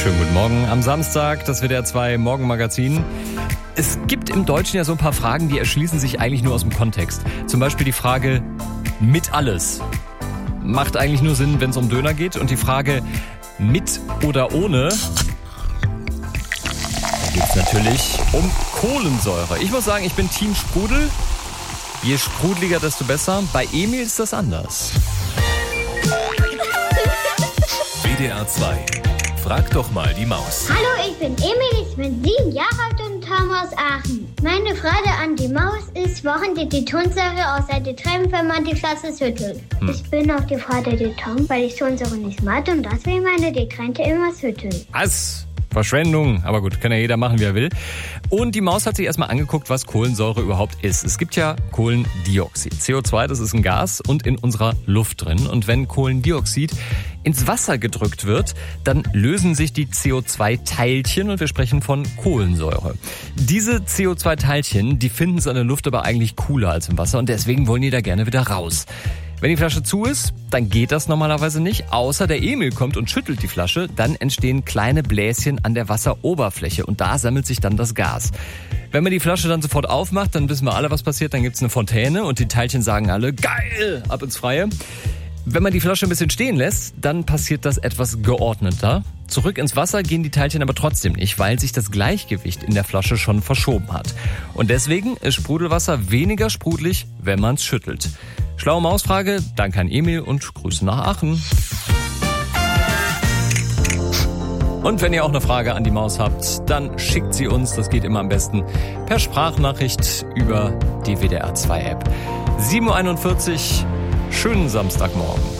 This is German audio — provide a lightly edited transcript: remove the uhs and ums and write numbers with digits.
Schönen guten Morgen am Samstag, das WDR 2 Morgenmagazin. Es gibt im Deutschen ja so ein paar Fragen, die erschließen sich eigentlich nur aus dem Kontext. Zum Beispiel die Frage mit alles. Macht eigentlich nur Sinn, wenn es um Döner geht. Und die Frage mit oder ohne, da geht es natürlich um Kohlensäure. Ich muss sagen, ich bin Team Sprudel. Je sprudeliger, desto besser. Bei Emil ist das anders. WDR 2. Frag doch mal die Maus. Hallo, ich bin Emil, ich bin 7 Jahre alt und komme aus Aachen. Meine Frage an die Maus ist, worin geht die Tonsäure außer die Tränen, wenn man die Flasche schüttelt? Ich bin auf die Frage gekommen, weil ich Tonsäure nicht mag und deswegen meine Getränke immer schütteln. Was? Verschwendung. Aber gut, kann ja jeder machen, wie er will. Und die Maus hat sich erstmal angeguckt, was Kohlensäure überhaupt ist. Es gibt ja Kohlendioxid. CO2, das ist ein Gas und in unserer Luft drin. Und wenn Kohlendioxid ins Wasser gedrückt wird, dann lösen sich die CO2-Teilchen und wir sprechen von Kohlensäure. Diese CO2-Teilchen, die finden es in der Luft aber eigentlich cooler als im Wasser und deswegen wollen die da gerne wieder raus. Wenn die Flasche zu ist, dann geht das normalerweise nicht, außer der Emil kommt und schüttelt die Flasche, dann entstehen kleine Bläschen an der Wasseroberfläche und da sammelt sich dann das Gas. Wenn man die Flasche dann sofort aufmacht, dann wissen wir alle, was passiert, dann gibt's eine Fontäne und die Teilchen sagen alle, geil, ab ins Freie. Wenn man die Flasche ein bisschen stehen lässt, dann passiert das etwas geordneter. Zurück ins Wasser gehen die Teilchen aber trotzdem nicht, weil sich das Gleichgewicht in der Flasche schon verschoben hat. Und deswegen ist Sprudelwasser weniger sprudelig, wenn man es schüttelt. Schlaue Mausfrage, danke an Emil und Grüße nach Aachen. Und wenn ihr auch eine Frage an die Maus habt, dann schickt sie uns, das geht immer am besten, per Sprachnachricht über die WDR 2 App. 7.41 Uhr, schönen Samstagmorgen.